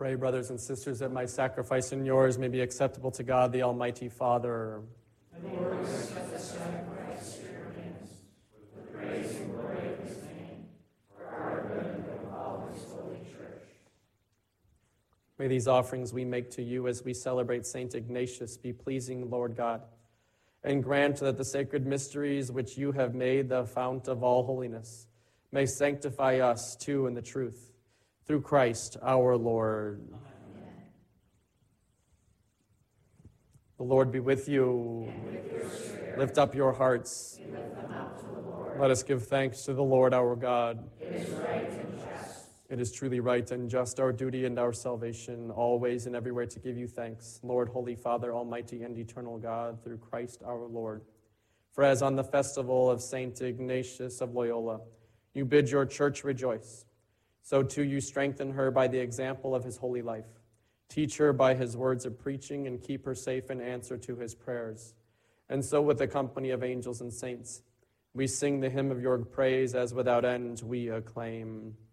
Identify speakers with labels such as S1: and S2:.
S1: Pray, brothers and sisters, that my sacrifice and yours may be acceptable to God, the Almighty Father.
S2: And the Lord accept the sacrifice at your hands, for the praise and glory of his name, for our good and of all his holy church.
S1: May these offerings we make to you as we celebrate St. Ignatius be pleasing, Lord God, and grant that the sacred mysteries which you have made the fount of all holiness may sanctify us too in the truth. Through Christ our Lord.
S2: Amen.
S1: The Lord be with you.
S2: And with your spirit.
S1: Lift up your hearts.
S2: We lift them up to the Lord.
S1: Let us give thanks to the Lord our God.
S2: It is right and just.
S1: It is truly right and just, our duty and our salvation, always and everywhere to give you thanks, Lord, Holy Father, Almighty and eternal God, through Christ our Lord. For as on the festival of St. Ignatius of Loyola, you bid your church rejoice, so too you strengthen her by the example of his holy life. Teach her by his words of preaching and keep her safe in answer to his prayers. And so with the company of angels and saints, we sing the hymn of your praise as without end we acclaim.